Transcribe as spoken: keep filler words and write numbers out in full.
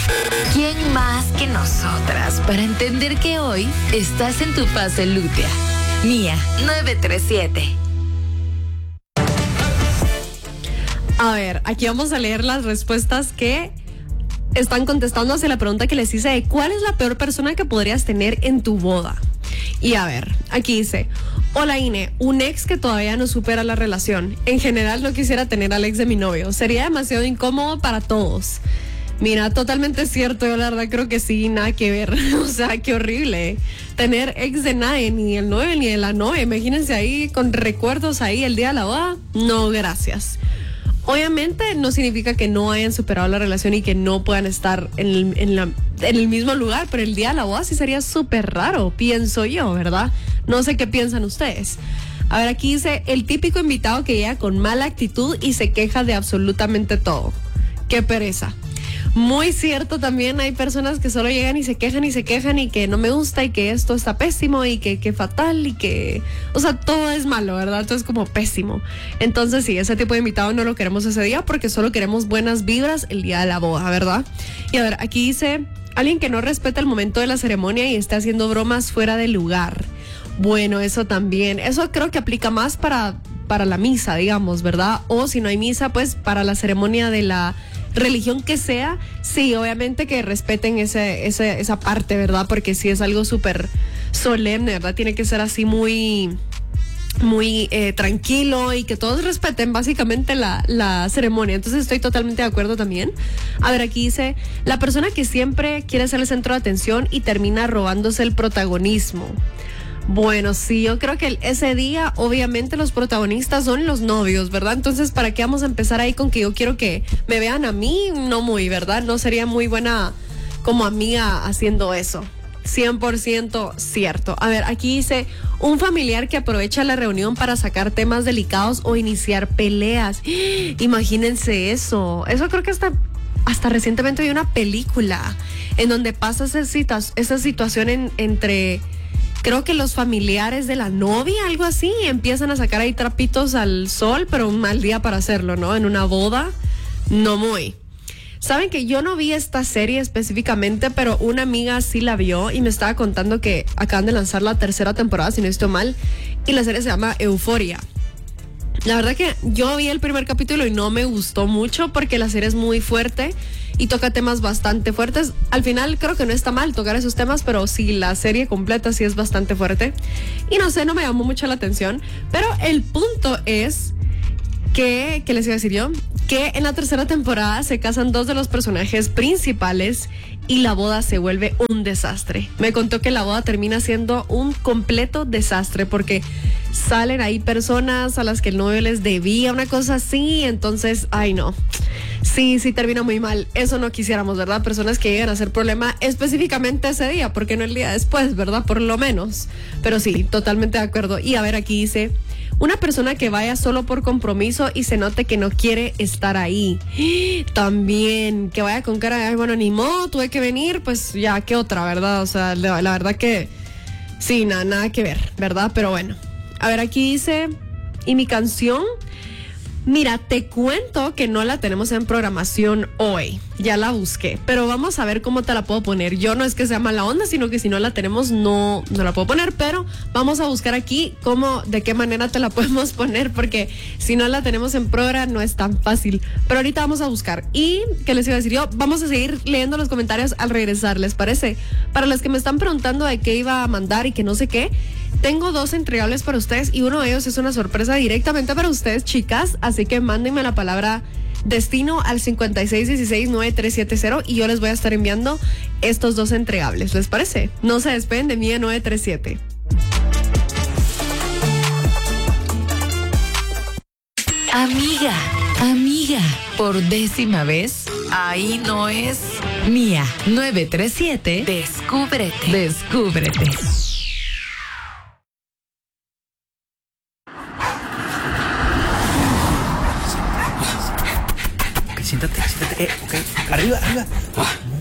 ¿Quién más que nosotras para entender que hoy estás en tu fase lútea? Mía, nueve tres siete. A ver, aquí vamos a leer las respuestas que están contestando hacia la pregunta que les hice de ¿cuál es la peor persona que podrías tener en tu boda? Y a ver, aquí dice: hola Ine, un ex que todavía no supera la relación. En general no quisiera tener al ex de mi novio. Sería demasiado incómodo para todos. Mira, totalmente cierto, yo la verdad creo que sí, nada que ver. O sea, qué horrible tener ex de nadie, ni el novio ni de la novia. Imagínense ahí con recuerdos ahí el día de la boda. No, gracias. Obviamente no significa que no hayan superado la relación y que no puedan estar en el, en la, en el mismo lugar, pero el día de la boda sí sería súper raro, pienso yo, ¿verdad? No sé qué piensan ustedes. A ver, aquí dice: el típico invitado que llega con mala actitud y se queja de absolutamente todo. Qué pereza. Muy cierto también, hay personas que solo llegan y se quejan y se quejan y que no me gusta y que esto está pésimo y que, que fatal y que... O sea, todo es malo, ¿verdad? Todo es como pésimo. Entonces sí, ese tipo de invitado no lo queremos ese día porque solo queremos buenas vibras el día de la boda, ¿verdad? Y a ver, aquí dice: alguien que no respeta el momento de la ceremonia y está haciendo bromas fuera de lugar. Bueno, eso también. Eso creo que aplica más para, para la misa, digamos, ¿verdad? O si no hay misa, pues para la ceremonia de la... religión que sea, sí, obviamente que respeten ese, ese, esa parte, ¿verdad? Porque sí es algo súper solemne, ¿verdad? Tiene que ser así muy, muy eh, tranquilo y que todos respeten básicamente la, la ceremonia. Entonces estoy totalmente de acuerdo también. A ver, aquí dice: la persona que siempre quiere ser el centro de atención y termina robándose el protagonismo. Bueno, sí, yo creo que ese día obviamente los protagonistas son los novios, ¿verdad? Entonces, ¿para qué vamos a empezar ahí con que yo quiero que me vean a mí? No muy, ¿verdad? No sería muy buena como amiga haciendo eso. cien por ciento cierto. A ver, aquí dice: un familiar que aprovecha la reunión para sacar temas delicados o iniciar peleas. Imagínense eso. Eso creo que hasta... Hasta recientemente vi una película en donde pasa esa, situa- esa situación en, entre... Creo que los familiares de la novia, algo así, empiezan a sacar ahí trapitos al sol, pero un mal día para hacerlo, ¿no? En una boda, no muy. Saben que yo no vi esta serie específicamente, pero una amiga sí la vio y me estaba contando que acaban de lanzar la tercera temporada, si no estoy mal, y la serie se llama Euforia. La verdad que yo vi el primer capítulo y no me gustó mucho porque la serie es muy fuerte y toca temas bastante fuertes. Al final creo que no está mal tocar esos temas, pero sí, la serie completa sí es bastante fuerte. Y no sé, no me llamó mucho la atención. Pero el punto es que, ¿qué les iba a decir yo? Que en la tercera temporada se casan dos de los personajes principales y la boda se vuelve un desastre. Me contó que la boda termina siendo un completo desastre porque salen ahí personas a las que el novio les debía, una cosa así. Entonces, ay no, sí, sí termina muy mal. Eso no quisiéramos, ¿verdad? Personas que llegan a ser problema específicamente ese día, porque no el día después, ¿verdad? Por lo menos. Pero sí, totalmente de acuerdo. Y a ver, aquí dice: una persona que vaya solo por compromiso y se note que no quiere estar ahí. También, que vaya con cara de, ay, bueno, ni modo, tuve que venir, pues ya, ¿qué otra, verdad? O sea, la, la verdad que sí, nada, nada que ver, ¿verdad? Pero bueno, a ver, aquí dice: ¿y mi canción? Mira, te cuento que no la tenemos en programación hoy. Ya la busqué, pero vamos a ver cómo te la puedo poner. Yo no es que sea mala onda, sino que si no la tenemos, no, no la puedo poner, pero vamos a buscar aquí cómo, de qué manera te la podemos poner, porque si no la tenemos en programa no es tan fácil. Pero ahorita vamos a buscar. Y, ¿qué les iba a decir yo? Vamos a seguir leyendo los comentarios al regresar, ¿les parece? Para los que me están preguntando de qué iba a mandar y que no sé qué, tengo dos entregables para ustedes y uno de ellos es una sorpresa directamente para ustedes, chicas. Así que mándenme la palabra destino al cincuenta y seis dieciséis nueve tres siete cero y yo les voy a estar enviando estos dos entregables. ¿Les parece? No se despeguen de Mía nueve tres siete. Amiga, amiga, por décima vez, ahí no es Mía nueve tres siete. Descúbrete. Descúbrete. Siéntate, siéntate, eh, ok, arriba, arriba. Ah,